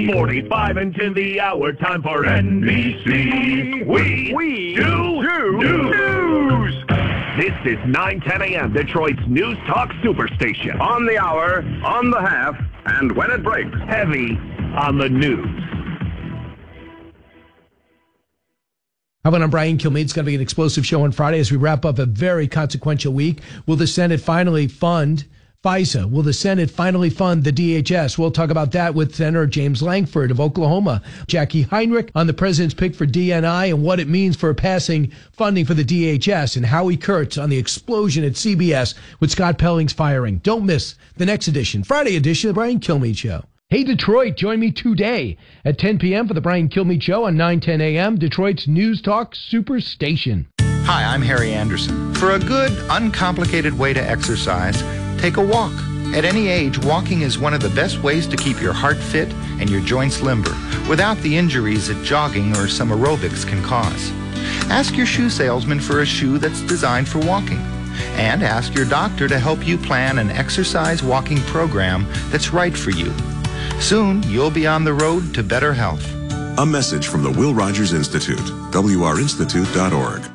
7:45 into the hour. Time for NBC. We do news. This is 9:10 a.m. Detroit's News Talk Superstation. On the hour, on the half, and when it breaks. Heavy on the news. How about on Brian Kilmeade? It's going to be an explosive show on Friday as we wrap up a very consequential week. Will the Senate finally fund FISA? Will the Senate finally fund the DHS? We'll talk about that with Senator James Lankford of Oklahoma, Jackie Heinrich on the president's pick for DNI and what it means for passing funding for the DHS, and Howie Kurtz on the explosion at CBS with Scott Pelling's firing. Don't miss the next edition, Friday edition of the Brian Kilmeade Show. Hey, Detroit, join me today at 10 p.m. for the Brian Kilmeade Show on 9:10 a.m., Detroit's News Talk Superstation. Hi, I'm Harry Anderson. For a good, uncomplicated way to exercise, take a walk. At any age, walking is one of the best ways to keep your heart fit and your joints limber, without the injuries that jogging or some aerobics can cause. Ask your shoe salesman for a shoe that's designed for walking. And ask your doctor to help you plan an exercise walking program that's right for you. Soon, you'll be on the road to better health. A message from the Will Rogers Institute, WRInstitute.org.